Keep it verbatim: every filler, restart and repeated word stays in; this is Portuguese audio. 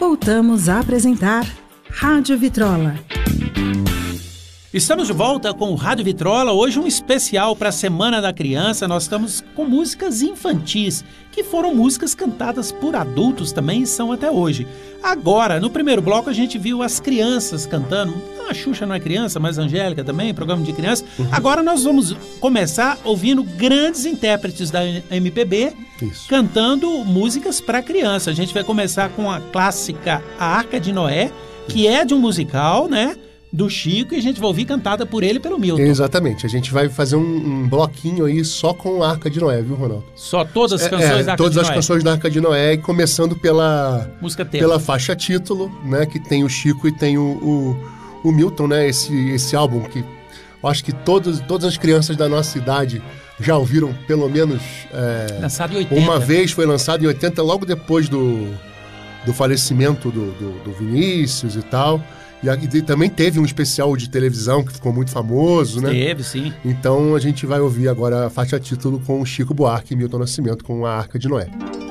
Voltamos a apresentar Rádio Vitrola. Estamos de volta com o Rádio Vitrola, hoje um especial para a Semana da Criança. Nós estamos com músicas infantis, que foram músicas cantadas por adultos também e são até hoje. Agora, no primeiro bloco, a gente viu as crianças cantando. A Xuxa não é criança, mas a Angélica também, programa de criança. Uhum. Agora nós vamos começar ouvindo grandes intérpretes da M P B Isso. cantando músicas para criança. A gente vai começar com a clássica A Arca de Noé, que é de um musical, né? Do Chico, e a gente vai ouvir cantada por ele e pelo Milton. Exatamente, a gente vai fazer um, um bloquinho aí só com a Arca de Noé, viu, Ronaldo? Só todas as canções é, é, da Arca todas de Noé? Todas as canções da Arca de Noé, começando pela, música pela faixa título, né, que tem o Chico e tem o, o, o Milton, né, esse, esse álbum que eu acho que todos, todas as crianças da nossa idade já ouviram pelo menos é, lançado em oitenta. Uma vez, foi lançado em oitenta, logo depois do, do falecimento do, do, do Vinícius e tal. E, e também teve um especial de televisão que ficou muito famoso, né? Teve, sim. Então a gente vai ouvir agora a faixa título com o Chico Buarque e Milton Nascimento com a Arca de Noé.